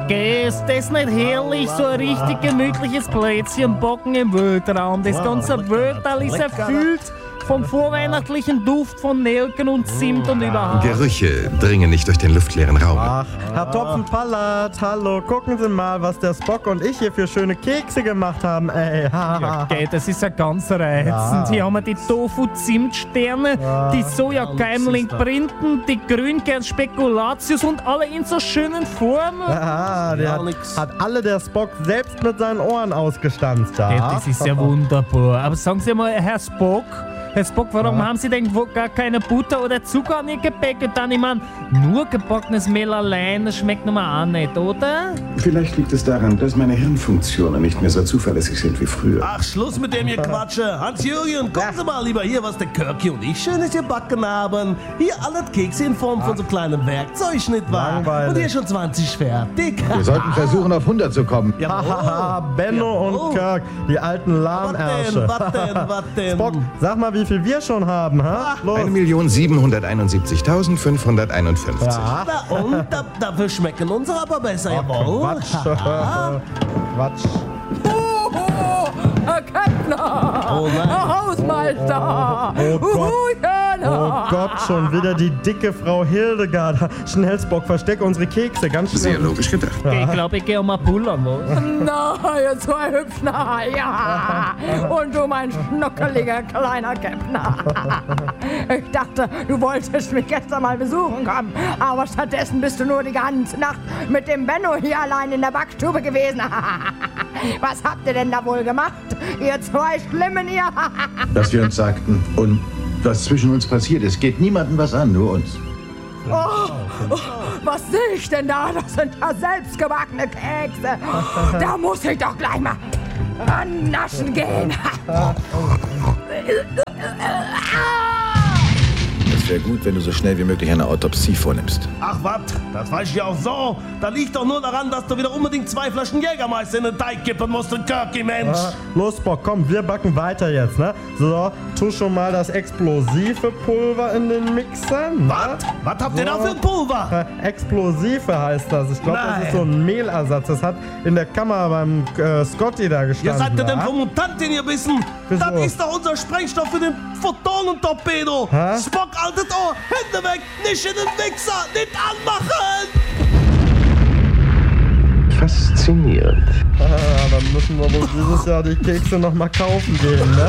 Ist das nicht herrlich, so ein richtig gemütliches Plätzchen backen im Weltraum? Das ganze Weltall ist erfüllt vom vorweihnachtlichen Duft von Nelken und Zimt und überhaupt. Gerüche dringen nicht durch den luftleeren Raum. Ach, Herr Topfenpallat, hallo, gucken Sie mal, was der Spock und ich hier für schöne Kekse gemacht haben, ey. Ja, okay, das ist ja ganz reizend. Ja. Hier haben wir die Tofu-Zimtsterne, die Soja-Keimling-Printen, die Grünkern-Spekulatius und alle in so schönen Formen. Ah, der hat alle der Spock selbst mit seinen Ohren ausgestanzt. Ja, das ist ja wunderbar. Aber sagen Sie mal, Herr Spock, warum haben Sie denn gar keine Butter oder Zucker an Ihr Gebäck getan? Ich meine, nur gebackenes Mehl allein, das schmeckt nun mal auch nicht, oder? Vielleicht liegt es daran, dass meine Hirnfunktionen nicht mehr so zuverlässig sind wie früher. Ach, Schluss mit dem Gequatsche. Hans-Jürgen, kommen Sie mal lieber hier, was der Kirki und ich Schönes gebacken haben. Hier alle Kekse in Form von so kleinem Werkzeug, nicht wahr? Langweilig. Und hier schon 20 fertig. Wir sollten versuchen, auf 100 zu kommen. Hahaha, Benno und Kirk, die alten Lahmärsche. Was denn? Spock, sag mal, wie viel wir schon haben, ha? Los. 1.771.551. Ja. Na und? Dafür schmecken unsere aber besser, jawohl. Quatsch. Quatsch. Herr Käppner! Oh nein. Herr Hausmeister! Oh Gott. Huhuchen! Oh Gott, schon wieder die dicke Frau Hildegard. Schnell, Spock, versteck unsere Kekse, ganz Sehr schnell. logisch gedacht. Ich glaube, ich gehe mal pullern, was? Nein, so ein hübscher, ja! Und du, mein schnuckeliger kleiner Käppner! Ich dachte, du wolltest mich gestern mal besuchen kommen, aber stattdessen bist du nur die ganze Nacht mit dem Benno hier allein in der Backstube gewesen. Was habt ihr denn da wohl gemacht, ihr zwei Schlimmen, ihr? Dass wir uns sagten, und was zwischen uns passiert ist, geht niemandem was an, nur uns. Was sehe ich denn da? Das sind ja selbstgebackene Kekse. Da muss ich doch gleich mal annaschen gehen. Es wäre gut, wenn du so schnell wie möglich eine Autopsie vornimmst. Ach was, das weiß ich ja auch so. Da liegt doch nur daran, dass du wieder unbedingt 2 Flaschen Jägermeister in den Teig kippen musst, du Kirki, Mensch. Los, Spock, komm, wir backen weiter jetzt, ne? So, tu schon mal das explosive Pulver in den Mixer. Ne? Was habt ihr da für ein Pulver? Explosive heißt das. Ich glaube, das ist so ein Mehlersatz. Das hat in der Kammer beim Scotty da Ihr gestanden. seid ja denn wa? vom Mutanten ihr Wissen. Wieso? Das ist doch unser Sprengstoff für den Photonentorpedo. Hä? Spock, altes Ohr, Hände weg, nicht in den Mixer, nicht anmachen. Faszinierend. Dann müssen wir wohl dieses Jahr die Kekse noch mal kaufen gehen, ne?